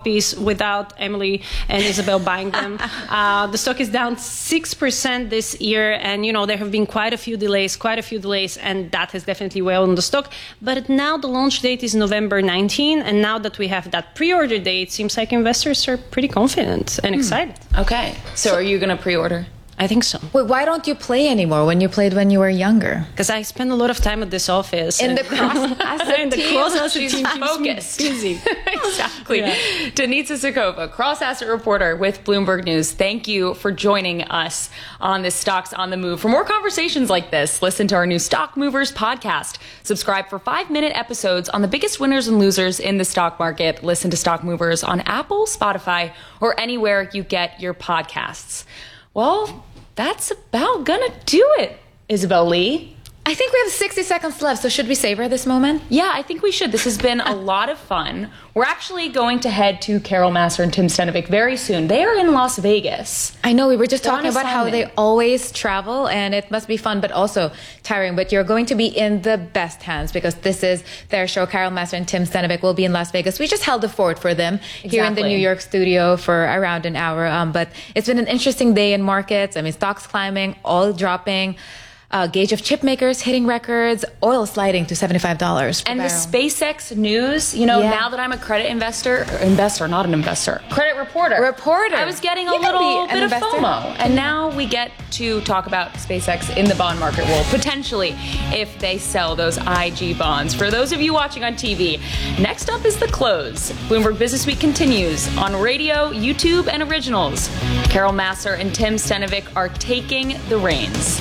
copies without Emily and Isabel buying them. The stock is down 6% this year, and there have been quite a few delays, and that has definitely weighed on the stock. But now the launch date is November 19, and now that we have that pre-order date, seems like investors are pretty confident and excited. Okay, so are you going to pre-order? I think so. Wait, why don't you play anymore when you played when you were younger? Because I spend a lot of time at this office. In the cross-asset team. She's focused. Busy. Exactly. Yeah. Denitza Sokova, cross-asset reporter with Bloomberg News. Thank you for joining us on this Stocks on the Move. For more conversations like this, listen to our new Stock Movers podcast. Subscribe for 5-minute episodes on the biggest winners and losers in the stock market. Listen to Stock Movers on Apple, Spotify, or anywhere you get your podcasts. Well, that's about gonna do it, Isabel Lee. I think we have 60 seconds left, so should we savor this moment? Yeah, I think we should. This has been a lot of fun. We're actually going to head to Carol Massar and Tim Stenovec very soon. They are in Las Vegas. I know, we were just talking about how they always travel, and it must be fun, but also tiring. But you're going to be in the best hands because this is their show. Carol Massar and Tim Stenovec will be in Las Vegas. We just held the fort for them here in the New York studio for around an hour. But it's been an interesting day in markets. I mean, stocks climbing, oil dropping. Gauge of chip makers hitting records, oil sliding to $75 per barrel. And the SpaceX news, now that I'm a credit credit reporter. I was getting a little bit of FOMO. And now we get to talk about SpaceX in the bond market world, potentially, if they sell those IG bonds. For those of you watching on TV, next up is The Close. Bloomberg Business Week continues on radio, YouTube, and originals. Carol Massar and Tim Stenovec are taking the reins.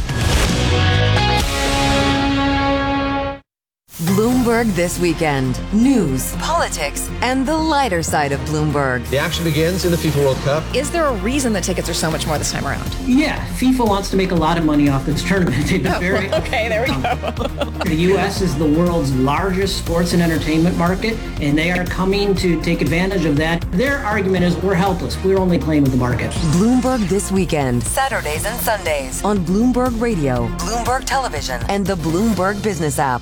Bloomberg This Weekend. News, politics, and the lighter side of Bloomberg. The action begins in the FIFA World Cup. Is there a reason the tickets are so much more this time around? Yeah, FIFA wants to make a lot of money off this tournament. They've been very okay, there we go. The U.S. is the world's largest sports and entertainment market, and they are coming to take advantage of that. Their argument is we're helpless. We're only playing with the market. Bloomberg This Weekend. Saturdays and Sundays on Bloomberg Radio, Bloomberg Television, and the Bloomberg Business app.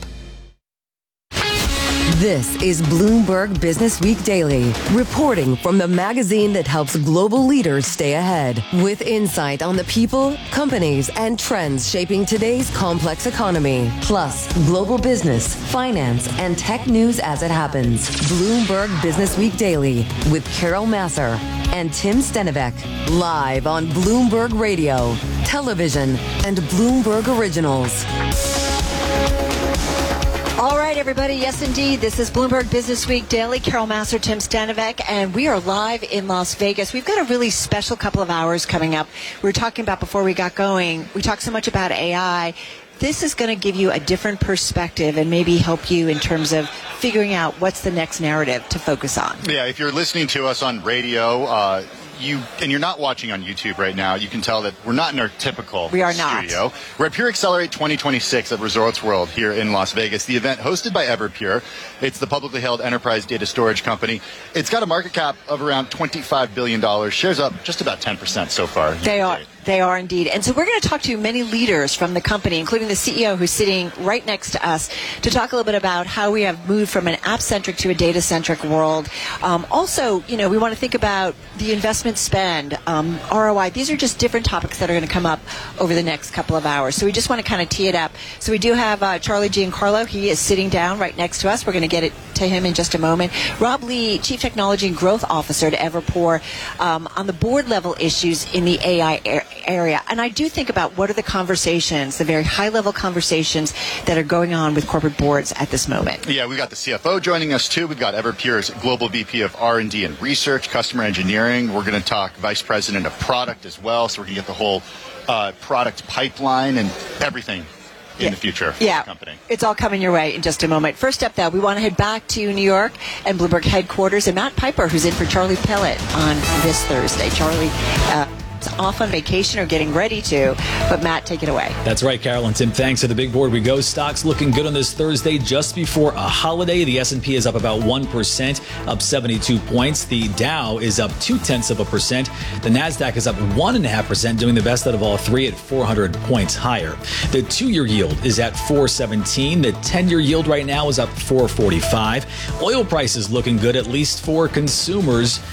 This is Bloomberg Business Week Daily, reporting from the magazine that helps global leaders stay ahead, with insight on the people, companies, and trends shaping today's complex economy, plus global business, finance, and tech news as it happens. Bloomberg Business Week Daily with Carol Massar and Tim Stenovec, live on Bloomberg Radio, television, and Bloomberg Originals. All right, everybody. Yes, indeed. This is Bloomberg Business Week Daily. Carol Massar, Tim Stenovec, and we are live in Las Vegas. We've got a really special couple of hours coming up. We were talking about before we got going. We talked so much about AI. This is going to give you a different perspective and maybe help you in terms of figuring out what's the next narrative to focus on. Yeah, if you're listening to us on radio, you're not watching on YouTube right now, you can tell that we're not in our typical studio. We're at Pure Accelerate 2026 at Resorts World here in Las Vegas, the event hosted by Everpure. It's the publicly held enterprise data storage company. It's got a market cap of around $25 billion. Shares up just about 10% so far. They are indeed. And so we're going to talk to many leaders from the company, including the CEO who's sitting right next to us, to talk a little bit about how we have moved from an app-centric to a data-centric world. Also, we want to think about the investment spend, ROI. These are just different topics that are going to come up over the next couple of hours. So we just want to kind of tee it up. So we do have Charlie Giancarlo. He is sitting down right next to us. We're going to get it to him in just a moment. Rob Lee, Chief Technology and Growth Officer to Everpure, on the board level issues in the AI area. And I do think about what are the conversations, the very high level conversations that are going on with corporate boards at this moment. Yeah, we've got the CFO joining us too. We've got Everpure's Global VP of R&D and Research, Customer Engineering. We're going to talk Vice President of Product as well. So we're going to get the whole product pipeline and everything in the future for the company. It's all coming your way in just a moment. First up, though, we want to head back to New York and Bloomberg headquarters and Matt Piper, who's in for Charlie Pellet on this Thursday. Charlie off on vacation or getting ready to, but Matt, take it away. That's right, Carol and Tim. Thanks. To the big board we go. Stocks looking good on this Thursday just before a holiday. The S&P is up about 1%, up 72 points. The Dow is up 0.2%. The Nasdaq is up 1.5%, doing the best out of all three at 400 points higher. The 2-year yield is at 4.17. The 10-year yield right now is up 4.45. Oil prices looking good, at least for consumers.